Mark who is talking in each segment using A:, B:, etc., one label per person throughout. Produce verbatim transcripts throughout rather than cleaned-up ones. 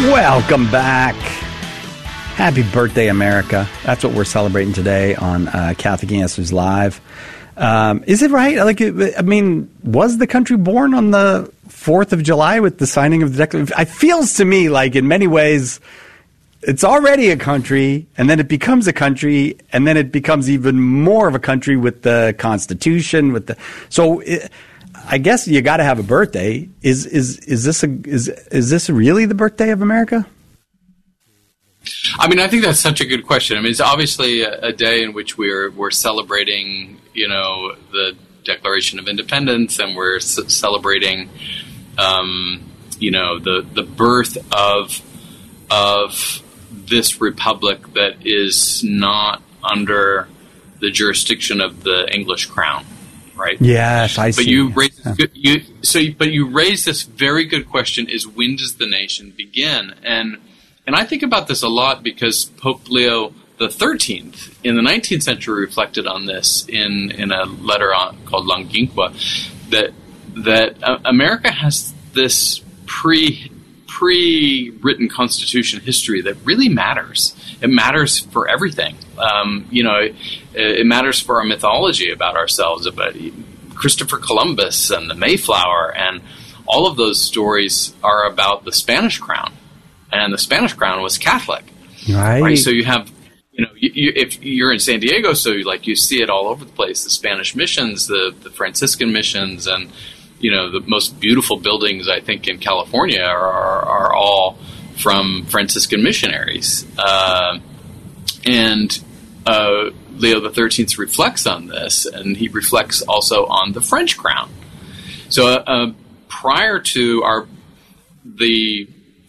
A: Welcome back. Happy birthday, America. That's what we're celebrating today on uh, Catholic Answers Live. Um, is it right? Like, I mean, was the country born on the fourth of July with the signing of the Declaration? It feels to me like in many ways it's already a country, and then it becomes a country, and then it becomes even more of a country with the Constitution. With the so, it, I guess you got to have a birthday. Is is is this a is is this really the birthday of America?
B: I mean, I think that's such a good question. I mean, it's obviously a, a day in which we're we're celebrating, you know, the Declaration of Independence, and we're c- celebrating, um, you know, the the birth of of this republic that is not under the jurisdiction of the English crown, right?
A: Yes, I see.
B: But you raise this good, you so, you, but you raise this very good question: is when does the nation begin? And And I think about this a lot because Pope Leo the thirteenth in the nineteenth century reflected on this in, in a letter on, called Longinqua, that that uh, America has this pre pre-written constitution history that really matters. It matters for everything. Um, you know, it, it matters for our mythology about ourselves, about Christopher Columbus and the Mayflower, and all of those stories are about the Spanish crown. And the Spanish crown was Catholic,
A: right?
B: right? So you have, you know, you, you, if you're in San Diego, so you, like you see it all over the place. The Spanish missions, the, the Franciscan missions, and you know the most beautiful buildings I think in California are are, are all from Franciscan missionaries. Uh, and uh, Leo the thirteenth reflects on this, and he reflects also on the French crown. So uh, prior to our the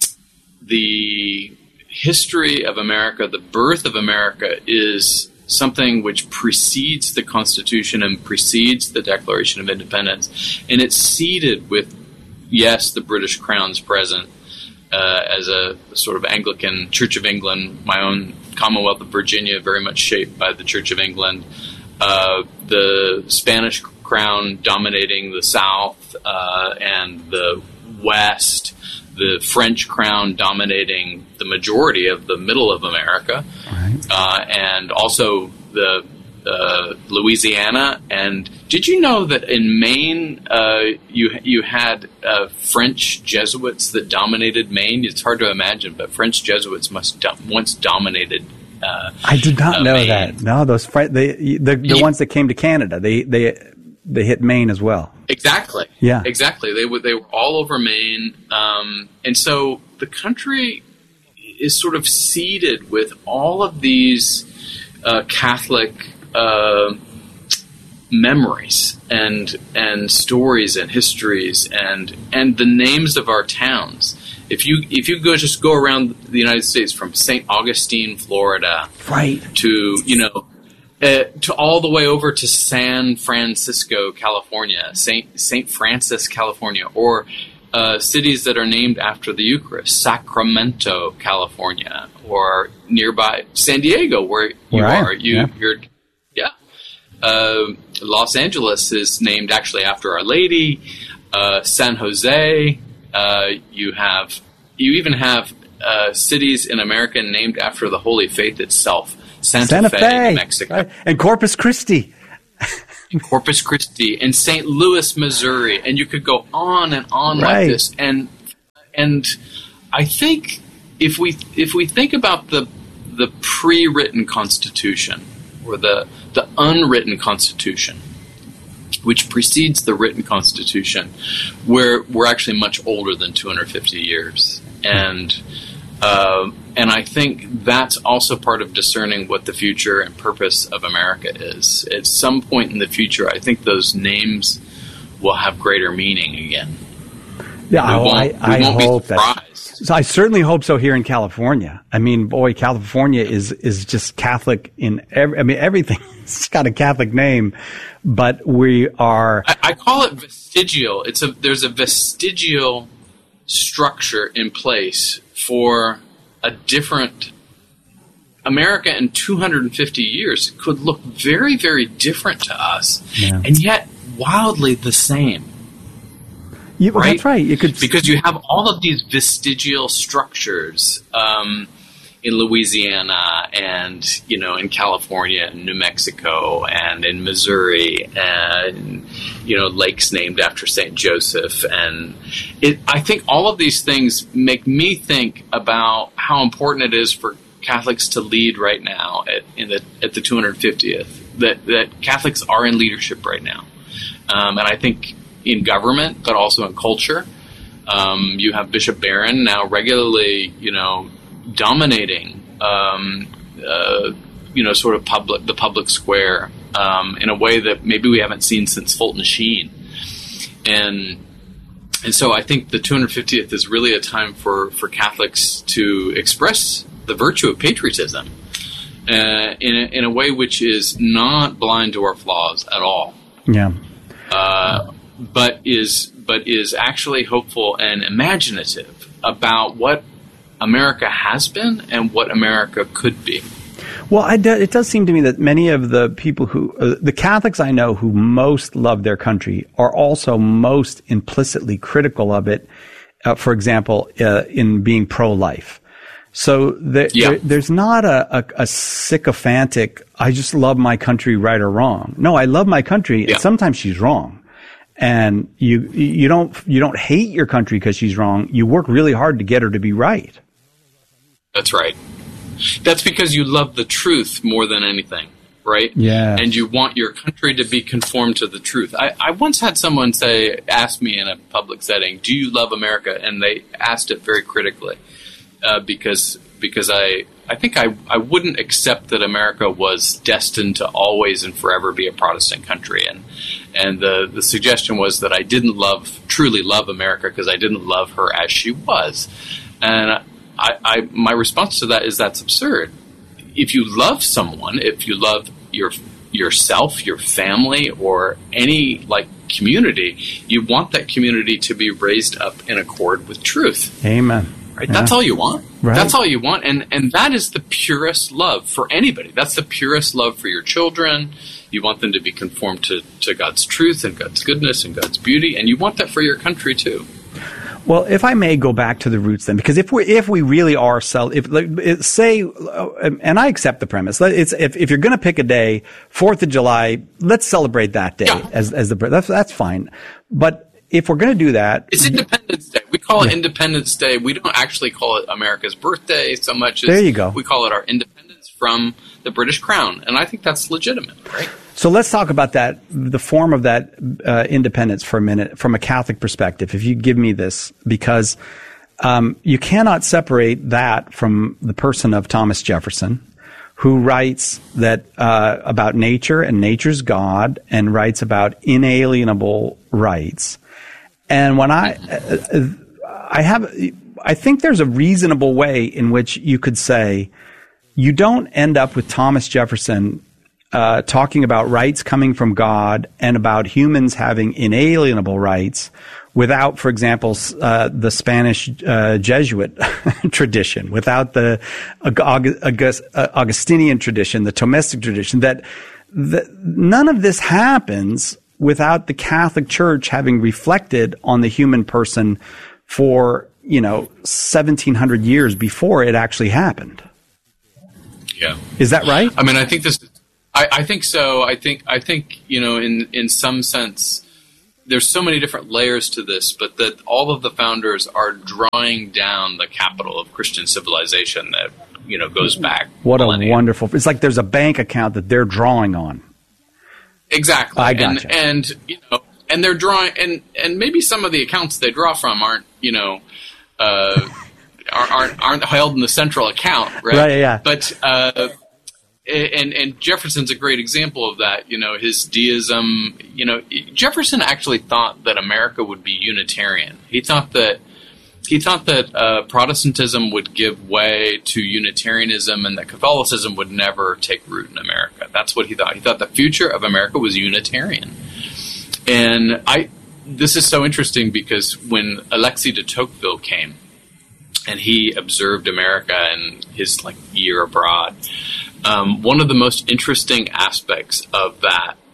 B: The history of America, the birth of America, is something which precedes the Constitution and precedes the Declaration of Independence. And it's seeded with, yes, the British Crown's present uh, as a, a sort of Anglican Church of England, my own Commonwealth of Virginia, very much shaped by the Church of England, uh, the Spanish Crown dominating the South uh, and the West, the French crown dominating the majority of the middle of America, right. uh, and also the uh, Louisiana. And did you know that in Maine uh, you you had uh, French Jesuits that dominated Maine? It's hard to imagine, but French Jesuits must do- once dominated. Uh,
A: I did not uh, know Maine. that. No, those Fre- they, the the
B: yeah.
A: ones that came to Canada, they they they hit Maine as well.
B: Exactly.
A: Yeah.
B: Exactly. They were they were all over Maine, um, and so the country is sort of seeded with all of these uh, Catholic uh, memories and and stories and histories and and the names of our towns. If you if you go just go around the United States from Saint Augustine, Florida,
A: right,
B: to you know. Uh, to all the way over to San Francisco, California, Saint Saint Francis, California, or uh, cities that are named after the Eucharist, Sacramento, California, or nearby San Diego, where you
A: where
B: are. You,
A: yeah.
B: You're, yeah. Uh, Los Angeles is named actually after Our Lady. Uh, San Jose. Uh, you have. You even have uh, cities in America named after the Holy Faith itself. Santa,
A: Santa
B: Fe,
A: Fe,
B: New Mexico.
A: Right. And Corpus Christi.
B: and Corpus Christi, and Saint Louis, Missouri. And you could go on and on
A: right.
B: like this. And and I think if we if we think about the the pre-written Constitution, or the, the unwritten Constitution, which precedes the written Constitution, we're, we're actually much older than two hundred fifty years. And Uh, and I think that's also part of discerning what the future and purpose of America is. At some point in the future, I think those names will have greater meaning again.
A: Yeah, oh, I, I hope that. So I certainly hope so here in California. I mean, boy, California is is just Catholic in every. I mean, everything's got a Catholic name, but we are.
B: I, I call it vestigial. It's a there's a vestigial structure in place for a different America in two hundred fifty years could look very, very different to us, yeah. and yet wildly the same.
A: You,
B: right?
A: That's right. You could
B: because you have all of these vestigial structures um, in Louisiana and you know in California and New Mexico and in Missouri and you know lakes named after Saint Joseph, and it, I think all of these things make me think about how important it is for Catholics to lead right now at in the at the two hundred fiftieth. That that Catholics are in leadership right now, um, and I think in government, but also in culture. Um, you have Bishop Barron now regularly, you know, dominating, um, uh, you know, sort of public the public square um, in a way that maybe we haven't seen since Fulton Sheen, and and so I think the two hundred fiftieth is really a time for for Catholics to express the virtue of patriotism uh, in a, in a way which is not blind to our flaws at all.
A: Yeah.
B: Uh, but is but is actually hopeful and imaginative about what America has been and what America could be.
A: Well, I do, it does seem to me that many of the people who, uh, the Catholics I know who most love their country are also most implicitly critical of it, uh, for example, uh, in being pro-life. So there,
B: yeah.
A: there, there's not a, a, a sycophantic, I just love my country right or wrong. No, I love my country,
B: yeah.
A: and sometimes she's wrong. And you you don't you don't hate your country because she's wrong. You work really hard to get her to be right.
B: That's right. That's because you love the truth more than anything, right?
A: Yeah.
B: And you want your country to be conformed to the truth. I, I once had someone say, ask me in a public setting, "Do you love America?" And they asked it very critically uh, because because I I think I I wouldn't accept that America was destined to always and forever be a Protestant country, and and the the suggestion was that I didn't love truly love America because I didn't love her as she was, and I, I my response to that is that's absurd. If you love someone, if you love your yourself, your family, or any like community, you want that community to be raised up in accord with truth.
A: Amen.
B: Right?
A: Yeah.
B: That's all you want.
A: Right.
B: That's all you want. And and that is the purest love for anybody. That's the purest love for your children. You want them to be conformed to, to God's truth and God's goodness and God's beauty. And you want that for your country too.
A: Well, if I may go back to the roots then, because if we if we really are cel- if like, say, and I accept the premise, it's if if you're going to pick a day, Fourth of July, let's celebrate that day
B: yeah.
A: as as the that's that's fine. But if we're going to do that,
B: it's Independence Day. We call it
A: yeah.
B: Independence Day. We don't actually call it America's birthday so much as
A: there you go.
B: We call it our independence from the British Crown, and I think that's legitimate, right?
A: So let's talk about that, the form of that uh, independence for a minute from a Catholic perspective, if you give me this, because um, you cannot separate that from the person of Thomas Jefferson, who writes that uh, about nature and nature's God, and writes about inalienable rights. And when I, uh, I have, I think there's a reasonable way in which you could say you don't end up with Thomas Jefferson Uh, talking about rights coming from God and about humans having inalienable rights without, for example, uh, the Spanish uh, Jesuit tradition, without the Aug- August- uh, Augustinian tradition, the Thomistic tradition, that, that none of this happens without the Catholic Church having reflected on the human person for, you know, seventeen hundred years before it actually happened.
B: Yeah.
A: Is that right?
B: I mean, I think this I, I think so. I think I think you know, in in some sense, there's so many different layers to this, but that all of the founders are drawing down the capital of Christian civilization that you know goes back.
A: What
B: millennia.
A: a wonderful! It's like there's a bank account that they're drawing on.
B: Exactly.
A: I gotcha.
B: And and you know, and they're drawing, and and maybe some of the accounts they draw from aren't you know. Uh, aren't aren't held in the central account, right?
A: Right. Yeah.
B: But. Uh, And and Jefferson's a great example of that. You know, his deism. You know, Jefferson actually thought that America would be Unitarian. He thought that he thought that uh, Protestantism would give way to Unitarianism, and that Catholicism would never take root in America. That's what he thought. He thought the future of America was Unitarian. And I, this is so interesting because when Alexis de Tocqueville came, and he observed America in his like year abroad. Um, one of the most interesting aspects of that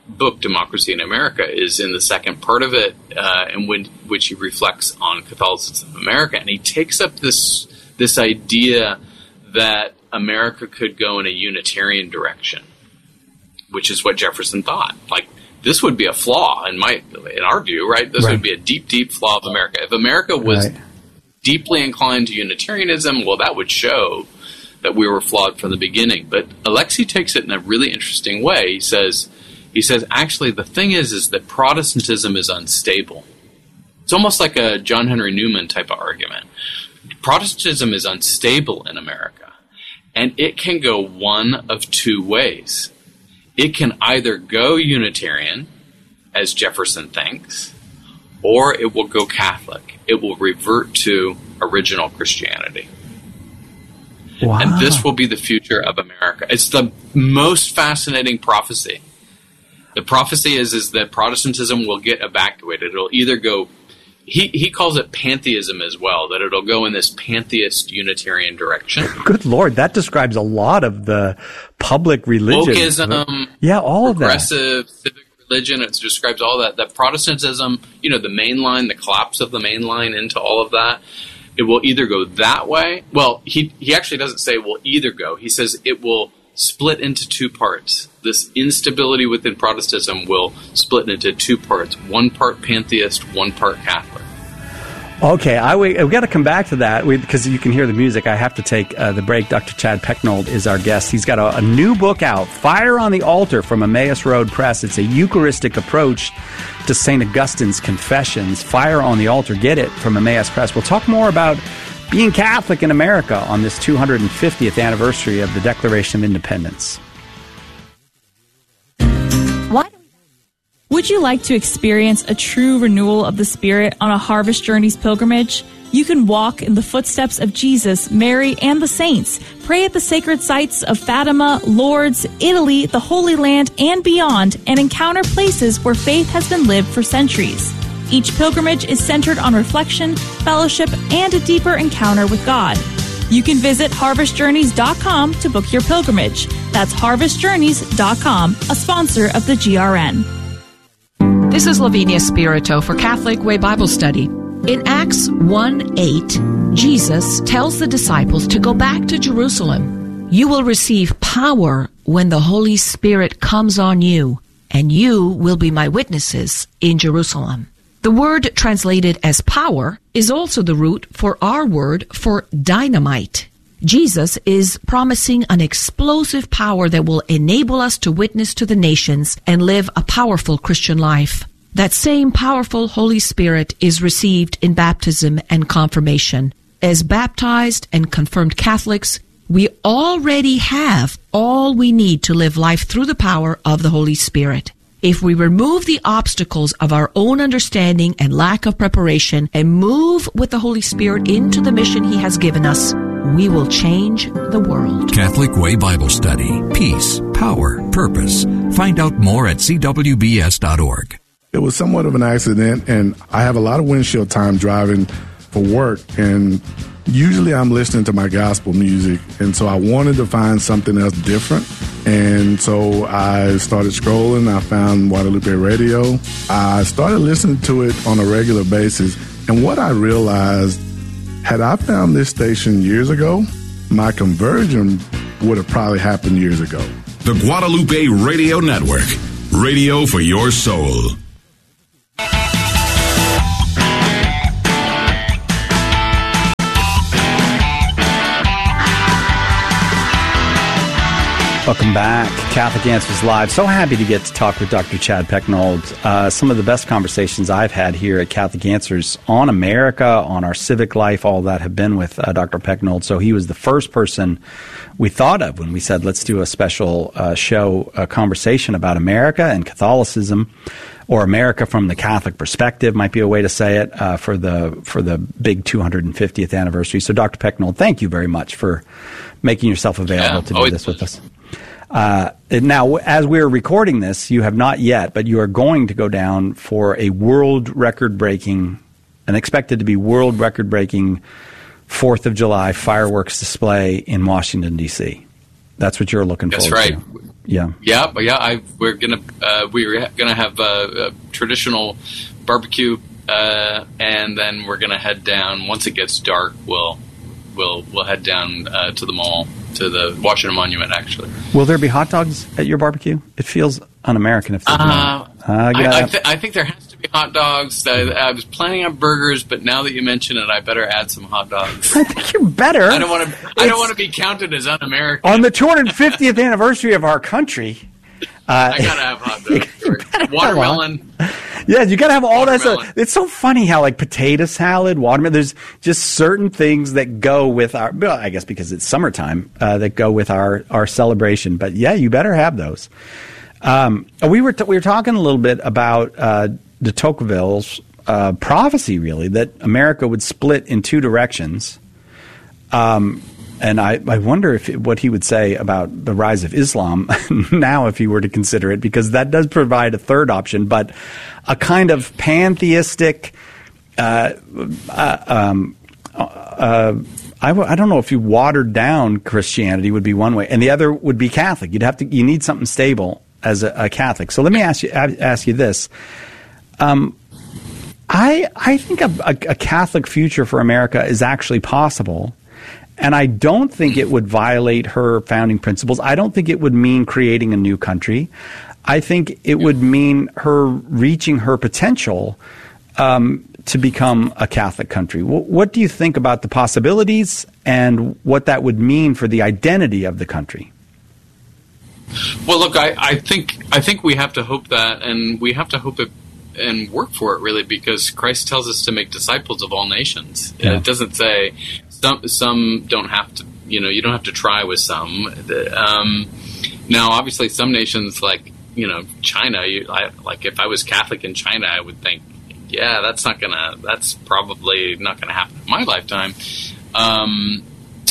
B: book, Democracy in America, is in the second part of it, uh, in when, which he reflects on Catholicism in America. And he takes up this this idea that America could go in a Unitarian direction, which is what Jefferson thought. Like, this would be a flaw in my, in our view, right? This
A: right.
B: would be a deep, deep flaw of America. If America was
A: right.
B: deeply inclined to Unitarianism, well, that would show that we were flawed from the beginning. But Alexei takes it in a really interesting way. He says, he says, actually, the thing is, is that Protestantism is unstable. It's almost like a John Henry Newman type of argument. Protestantism is unstable in America, and it can go one of two ways. It can either go Unitarian, as Jefferson thinks, or it will go Catholic. It will revert to original Christianity.
A: Wow.
B: And this will be the future of America. It's the most fascinating prophecy. The prophecy is, is that Protestantism will get evacuated. It'll either go, he, he calls it pantheism as well, that it'll go in this pantheist Unitarian direction.
A: Good Lord, that describes a lot of the public religion.
B: Wokeism,
A: yeah, all of that.
B: Progressive, civic religion, it describes all that. That Protestantism, you know, the main line, the collapse of the main line into all of that. It will either go that way. Well, he he actually doesn't say it will either go. He says it will split into two parts. This instability within Protestantism will split into two parts. One part pantheist, one part Catholic.
A: Okay, I, we, we've got to come back to that because you can hear the music. I have to take uh, the break. Doctor Chad Pecknold is our guest. He's got a, a new book out, Fire on the Altar, from Emmaus Road Press. It's a Eucharistic approach to Saint Augustine's Confessions. Fire on the Altar. Get it from Emmaus Press. We'll talk more about being Catholic in America on this two hundred fiftieth anniversary of the Declaration of Independence.
C: What? Would you like to experience a true renewal of the Spirit on a Harvest Journeys pilgrimage? You can walk in the footsteps of Jesus, Mary, and the saints. Pray at the sacred sites of Fatima, Lourdes, Italy, the Holy Land, and beyond, and encounter places where faith has been lived for centuries. Each pilgrimage is centered on reflection, fellowship, and a deeper encounter with God. You can visit harvest journeys dot com to book your pilgrimage. That's harvest journeys dot com, a sponsor of the G R N.
D: This is Lavinia Spirito for Catholic Way Bible Study. In Acts one eight, Jesus tells the disciples to go back to Jerusalem. You will receive power when the Holy Spirit comes on you, and you will be my witnesses in Jerusalem. The word translated as power is also the root for our word for dynamite. Jesus is promising an explosive power that will enable us to witness to the nations and live a powerful Christian life. That same powerful Holy Spirit is received in baptism and confirmation. As baptized and confirmed Catholics, we already have all we need to live life through the power of the Holy Spirit. If we remove the obstacles of our own understanding and lack of preparation and move with the Holy Spirit into the mission He has given us, we will change the world.
E: Catholic Way Bible Study. Peace, power, purpose. Find out more at c w b s dot org.
F: It was somewhat of an accident, and I have a lot of windshield time driving for work, and usually I'm listening to my gospel music, and so I wanted to find something else different. And so I started scrolling. I found Guadalupe Radio. I started listening to it on a regular basis. And what I realized, had I found this station years ago, my conversion would have probably happened years ago.
E: The Guadalupe Radio Network. Radio for your soul.
A: Welcome back. Catholic Answers Live. So happy to get to talk with Doctor Chad Pecknold. Uh, some of the best conversations I've had here at Catholic Answers on America, on our civic life, all that have been with uh, Doctor Pecknold. So he was the first person we thought of when we said, let's do a special uh, show, a conversation about America and Catholicism, or America from the Catholic perspective might be a way to say it, uh, for the for the big two hundred fiftieth anniversary. So Doctor Pecknold, thank you very much for making yourself available
B: yeah,
A: to do this with us. Uh, now, as we're recording this, you have not yet, but you are going to go down for a world record-breaking, an expected to be world record-breaking fourth of July fireworks display in Washington, D C That's what you're looking
B: That's
A: forward
B: right.
A: to. Yeah.
B: Yeah, but yeah, I we're gonna uh, we're gonna have a, a traditional barbecue, uh, and then we're gonna head down. Once it gets dark, we'll we'll we'll head down uh, to the mall, to the Washington Monument. Actually,
A: will there be hot dogs at your barbecue? It feels un-American if there's
B: uh,
A: not. Uh,
B: I, I, th- I think there has to be hot dogs. I, I was planning on burgers, but now that you mention it, I better add some hot dogs.
A: I think you're better.
B: I don't want to. I don't want to be counted as un-American
A: on the two hundred fiftieth anniversary of our country. Uh,
B: I gotta have hot dogs. Watermelon.
A: Yeah, you gotta have all that
B: Watermelon.
A: stuff. It's so funny how like potato salad, watermelon. There's just certain things that go with our. Well, I guess because it's summertime, uh, that go with our our celebration. But yeah, you better have those. Um, we were t- we were talking a little bit about uh, de Tocqueville's uh, prophecy, really, that America would split in two directions. Um, and I, I wonder if it, what he would say about the rise of Islam now, if he were to consider it, because that does provide a third option, but a kind of pantheistic. Uh, uh, um, uh, I, w- I don't know if you watered down Christianity would be one way, and the other would be Catholic. You'd have to you need something stable as a, a Catholic. So let me ask you ask you this. Um, I I think a, a, a Catholic future for America is actually possible, and I don't think it would violate her founding principles. I don't think it would mean creating a new country. I think it would mean her reaching her potential um, to become a Catholic country. W- what do you think about the possibilities and what that would mean for the identity of the country?
B: Well, look, I, I think I think we have to hope that, and we have to hope it and work for it, really, because Christ tells us to make disciples of all nations.
A: Yeah.
B: It doesn't say some some don't have to, you know, you don't have to try with some. Um, now, obviously, some nations like, you know, China, you, I, like if I was Catholic in China, I would think, yeah, that's not gonna, that's probably not gonna happen in my lifetime. Um,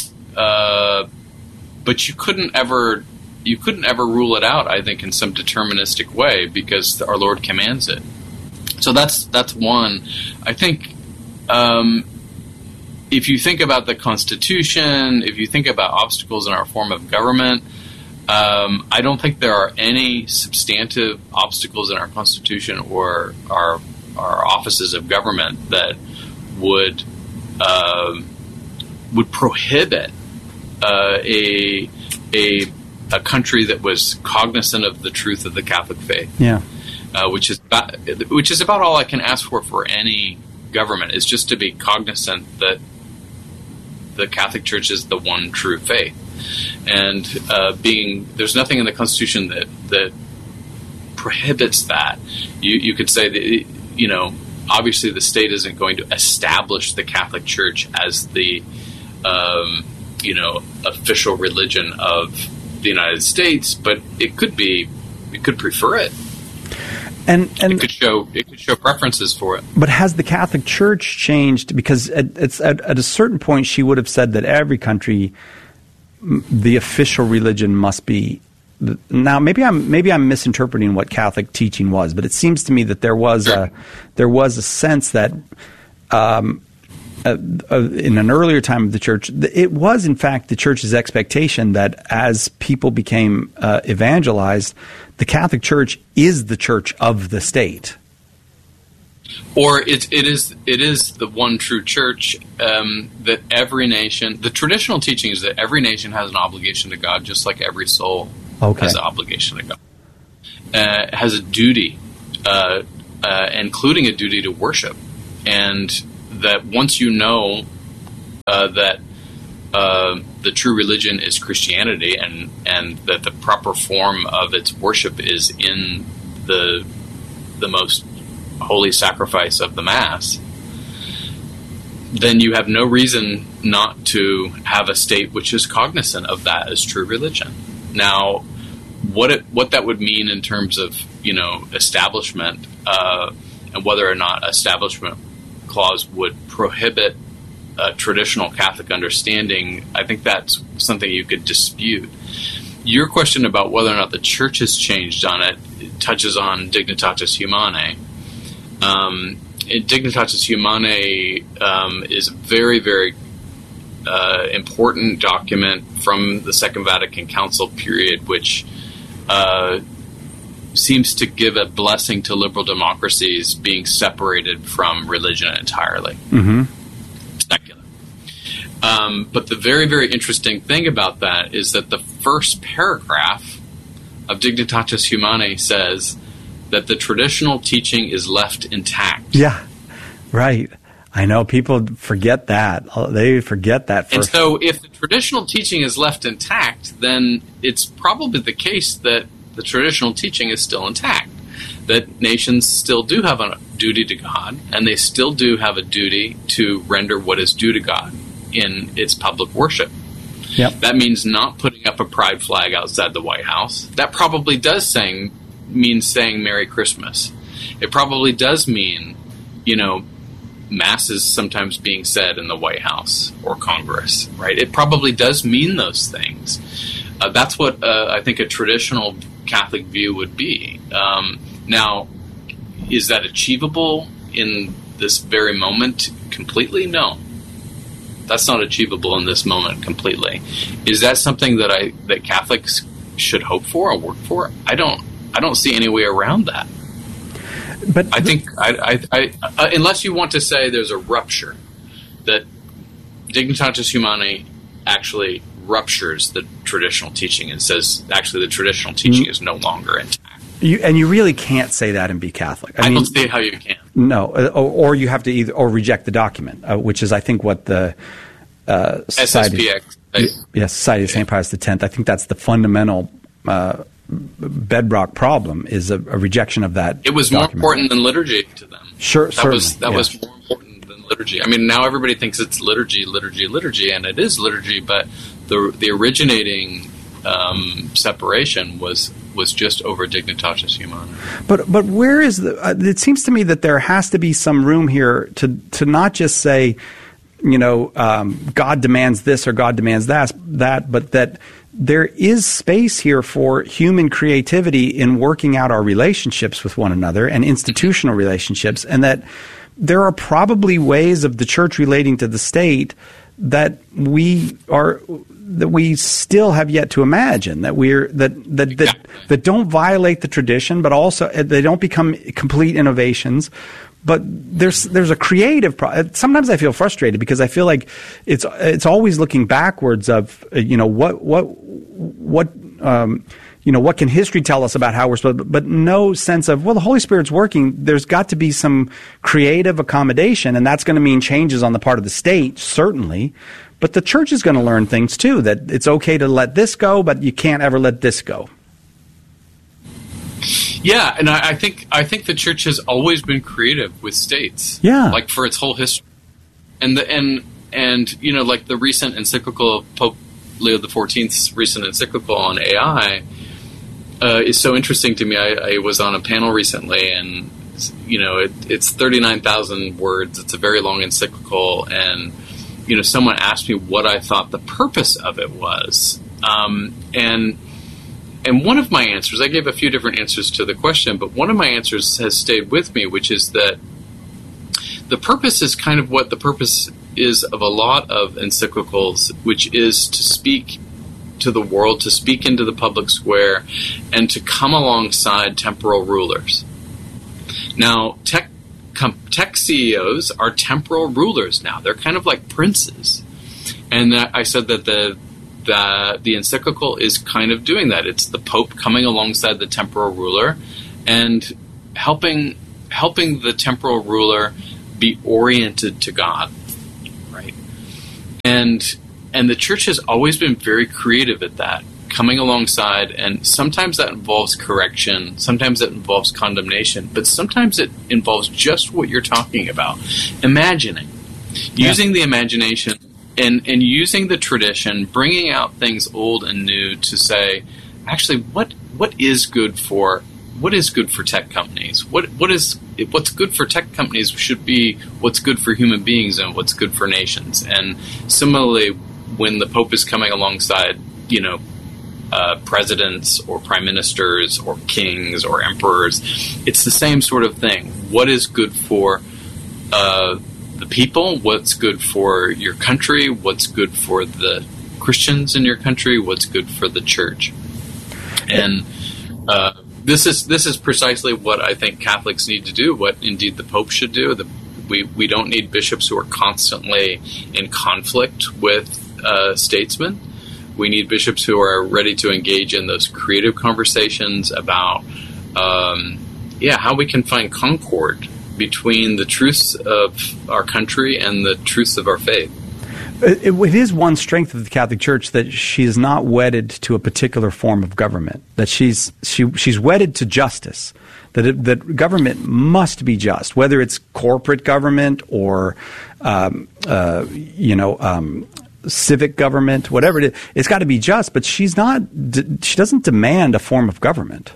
B: uh, but you couldn't ever. You couldn't ever rule it out, I think, in some deterministic way, because our Lord commands it. So that's that's one. I think um, if you think about the Constitution, if you think about obstacles in our form of government, um, I don't think there are any substantive obstacles in our Constitution or our our offices of government that would uh, would prohibit uh, a a a country that was cognizant of the truth of the Catholic faith.
A: Yeah,
B: uh, which is about, which is about all I can ask for for any government, is just to be cognizant that the Catholic Church is the one true faith, and uh, being there's nothing in the Constitution that that prohibits that. You you could say that, you know, obviously the state isn't going to establish the Catholic Church as the um, you know official religion of the United States, but it could be, it could prefer it,
A: and and
B: it could show it could show preferences for it.
A: But has the Catholic Church changed? Because at, it's at, at a certain point, she would have said that every country, the official religion must be. Now, maybe I'm maybe I'm misinterpreting what Catholic teaching was, but it seems to me that there was
B: sure.
A: a there was a sense that. Um, Uh, uh, in an earlier time of the church, it was in fact the church's expectation that as people became uh, evangelized, the Catholic Church is the church of the state.
B: Or it, it is it is the one true church, um, that every nation, the traditional teaching is that every nation has an obligation to God, just like every soul
A: okay.
B: has an obligation to God. Uh, has a duty, uh, uh, including a duty to worship. And that once you know uh, that uh, the true religion is Christianity, and, and that the proper form of its worship is in the the most holy sacrifice of the Mass, then you have no reason not to have a state which is cognizant of that as true religion. Now, what it, what that would mean in terms of, you know, establishment, uh, and whether or not establishment clause would prohibit a traditional Catholic understanding, I think that's something you could dispute. Your question about whether or not the church has changed on it, it touches on Dignitatis Humanae. Um, Dignitatis Humanae um, is a very, very uh, important document from the Second Vatican Council period, which uh, seems to give a blessing to liberal democracies being separated from religion entirely.
A: Mm-hmm.
B: Secular. Um, but the very, very interesting thing about that is that the first paragraph of Dignitatis Humanae says that the traditional teaching is left intact.
A: Yeah, right. I know people forget that. They forget that first.
B: And so if the traditional teaching is left intact, then it's probably the case that the traditional teaching is still intact, that nations still do have a duty to God, and they still do have a duty to render what is due to God in its public worship.
A: Yep.
B: That means not putting up a pride flag outside the White House. That probably does saying mean saying Merry Christmas. It probably does mean, you know, masses sometimes being said in the White House or Congress, right? It probably does mean those things. Uh, that's what uh, I think a traditional Catholic view would be. Um, now, is that achievable in this very moment completely? No. That's not achievable in this moment completely. Is that something that I that Catholics should hope for or work for? I don't. I don't see any way around that.
A: But
B: I think, I, I, I, uh, unless you want to say there's a rupture, that Dignitatis Humanae actually ruptures the traditional teaching and says actually the traditional teaching mm-hmm. is no longer intact.
A: You, and you really can't say that and be Catholic. I,
B: I
A: mean,
B: don't see how you can.
A: No, or, or you have to either or reject the document, uh, which is I think what the uh, Society,
B: S S P X.
A: Yes, Society of Saint Pius X. I think that's the fundamental uh, bedrock problem is a, a rejection of that.
B: It was
A: document.
B: more important than liturgy to them.
A: Sure,
B: that
A: certainly.
B: was that
A: yeah.
B: was more important than liturgy. I mean, now everybody thinks it's liturgy, liturgy, liturgy, and it is liturgy. But the the originating um, separation was was just over Dignitatis Humanae.
A: But but where is the? Uh, it seems to me that there has to be some room here to to not just say, you know, um, God demands this or God demands that, that, but that there is space here for human creativity in working out our relationships with one another and institutional relationships, and that there are probably ways of the church relating to the state that we are that we still have yet to imagine, that we're that that that,
B: Exactly.
A: that don't violate the tradition, but also they don't become complete innovations. But there's there's a creative pro- sometimes I feel frustrated because I feel like it's it's always looking backwards of you know what what what um, you know what can history tell us about how we're supposed, but no sense of well the Holy Spirit's working. There's got to be some creative accommodation, and that's going to mean changes on the part of the state certainly. But the church is going to learn things too, that it's okay to let this go, but you can't ever let this go.
B: Yeah, and I, I think I think the church has always been creative with states.
A: Yeah,
B: like for its whole history, and the and and you know like the recent encyclical of Pope Leo the fourteenth's recent encyclical on A I uh, is so interesting to me. I, I was on a panel recently, and you know it, it's thirty-nine thousand words. It's a very long encyclical, and you know someone asked me what I thought the purpose of it was, um, and. And one of my answers, I gave a few different answers to the question, but one of my answers has stayed with me, which is that the purpose is kind of what the purpose is of a lot of encyclicals, which is to speak to the world, to speak into the public square, and to come alongside temporal rulers. Now, tech, com, tech C E Os are temporal rulers now. They're kind of like princes. And I said that the that the encyclical is kind of doing that. It's the Pope coming alongside the temporal ruler and helping helping the temporal ruler be oriented to God, right? And and the church has always been very creative at that, coming alongside, and sometimes that involves correction, sometimes it involves condemnation, but sometimes it involves just what you're talking about, imagining, yeah. using the imagination And, and using the tradition, bringing out things old and new to say, actually, what what is good for what is good for tech companies? What what is what's good for tech companies should be what's good for human beings and what's good for nations. And similarly, when the Pope is coming alongside, you know, uh, presidents or prime ministers or kings or emperors, it's the same sort of thing. What is good for uh, the people, what's good for your country, what's good for the Christians in your country, what's good for the church. And Uh, this is this is precisely what I think Catholics need to do, what indeed the Pope should do. The, we, we don't need bishops who are constantly in conflict with uh, statesmen. We need bishops who are ready to engage in those creative conversations about, um, yeah, how we can find concord between the truths of our country and the truths of our faith.
A: It, it is one strength of the Catholic Church that she is not wedded to a particular form of government. That she's she she's wedded to justice. That it, that government must be just, whether it's corporate government or um, uh, you know um, civic government, whatever it is. It's got to be just. But she's not. She doesn't demand a form of government.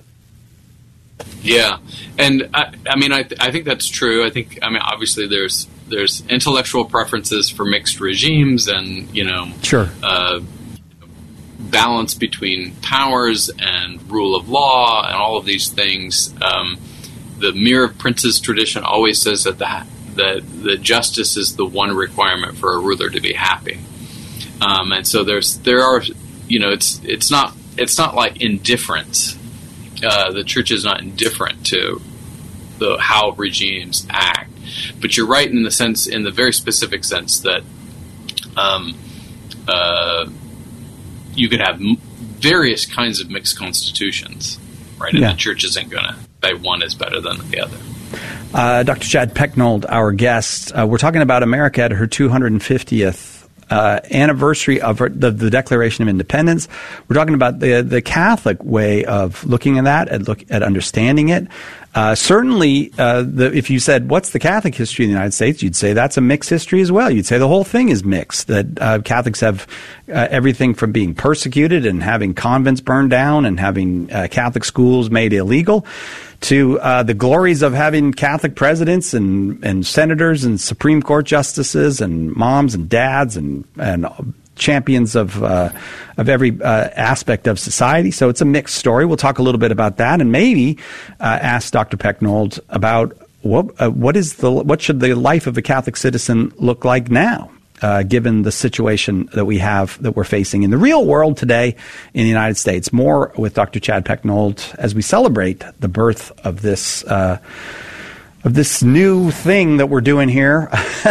B: Yeah, and I, I mean, I, th- I think that's true. I think, I mean, obviously, there's there's intellectual preferences for mixed regimes, and you know,
A: sure,
B: uh, balance between powers and rule of law, and all of these things. Um, the Mirror of Princes tradition always says that the that the justice is the one requirement for a ruler to be happy, um, and so there's there are, you know, it's it's not it's not like indifference. Uh, the church is not indifferent to the how regimes act, but you're right in the sense, in the very specific sense that um, uh, you could have m- various kinds of mixed constitutions, right? And
A: yeah.
B: the church isn't going to say one is better than the other.
A: Uh, Doctor Chad Pecknold, our guest, uh, we're talking about America at her two hundred fiftieth Uh, anniversary of her, the, the Declaration of Independence. We're talking about the the Catholic way of looking at that, at look at understanding it. Uh, certainly, uh, the, if you said, what's the Catholic history of the United States, you'd say that's a mixed history as well. You'd say the whole thing is mixed, that uh, Catholics have uh, everything from being persecuted and having convents burned down and having uh, Catholic schools made illegal, to uh, the glories of having Catholic presidents and, and senators and Supreme Court justices and moms and dads and and champions of uh, of every uh, aspect of society. So it's a mixed story. We'll talk a little bit about that, and maybe uh, ask Doctor Pecknold about what uh, what is the what should the life of a Catholic citizen look like now, uh, given the situation that we have, that we're facing in the real world today in the United States. More with Doctor Chad Pecknold as we celebrate the birth of this uh, of this new thing that we're doing here.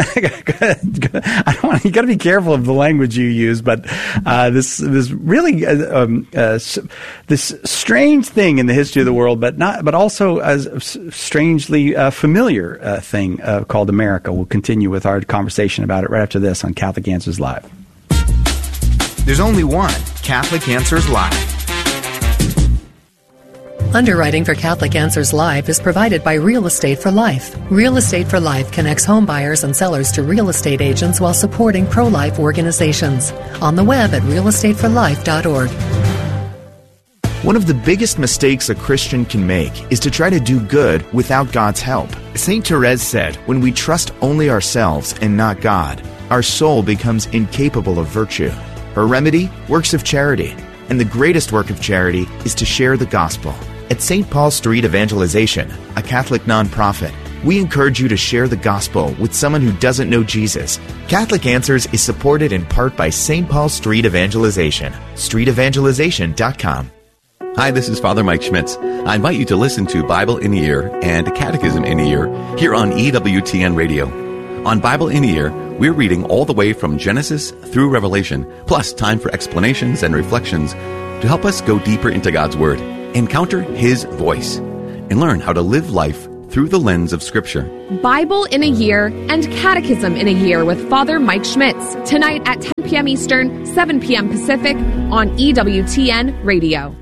A: I don't want, you got to be careful of the language you use, but uh, this this really uh, um, uh, this strange thing in the history of the world, but not, but also a strangely uh, familiar uh, thing uh, called America. We'll continue with our conversation about it right after this on Catholic Answers Live.
G: There's only one Catholic Answers Live.
H: Underwriting for Catholic Answers Live is provided by Real Estate for Life. Real Estate for Life connects home buyers and sellers to real estate agents while supporting pro-life organizations. On the web at real estate for life dot org.
G: One of the biggest mistakes a Christian can make is to try to do good without God's help. Saint Therese said, when we trust only ourselves and not God, our soul becomes incapable of virtue. Her remedy? Works of charity. And the greatest work of charity is to share the gospel. At Saint Paul Street Evangelization, a Catholic nonprofit, we encourage you to share the gospel with someone who doesn't know Jesus. Catholic Answers is supported in part by Saint Paul Street Evangelization. street evangelization dot com.
I: Hi, this is Father Mike Schmitz. I invite you to listen to Bible in a Year and Catechism in a Year here on E W T N Radio. On Bible in a Year, we're reading all the way from Genesis through Revelation, plus time for explanations and reflections to help us go deeper into God's Word, encounter His voice, and learn how to live life through the lens of Scripture.
J: Bible in a Year and Catechism in a Year with Father Mike Schmitz, tonight at ten p.m. Eastern, seven p.m. Pacific on E W T N Radio.